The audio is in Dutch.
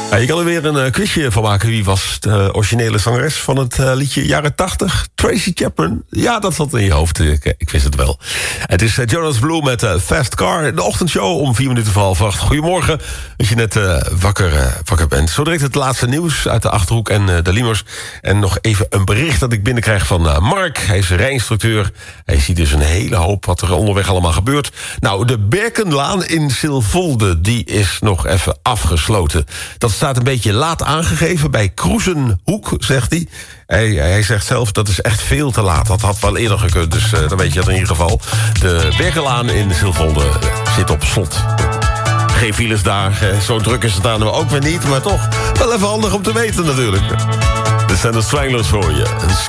Ja, je kan er weer een quizje van maken. Wie was de originele zangeres van het liedje jaren 80? Tracy Chapman. Ja, dat zat in je hoofd. Ik wist het wel. Het is Jonas Blue met Fast Car. De ochtendshow om 8:04. Goedemorgen, als je net wakker bent. Zo direct het laatste nieuws uit de Achterhoek en de Limers. En nog even een bericht dat ik binnenkrijg van Mark. Hij is rijinstructeur. Hij ziet dus een hele hoop wat er onderweg allemaal gebeurt. Nou, de Berkenlaan in Silvolde, die is nog even afgesloten. Dat staat een beetje laat aangegeven bij Kroesenhoek, zegt hij. Hij zegt zelf, dat is echt veel te laat. Dat had wel eerder gekund, dus dan weet je dat in ieder geval. De Berkenlaan in Silvolde zit op slot. Geen files daar, zo druk is het aan ook weer niet. Maar toch, wel even handig om te weten natuurlijk. Dit zijn de Stranglers voor je.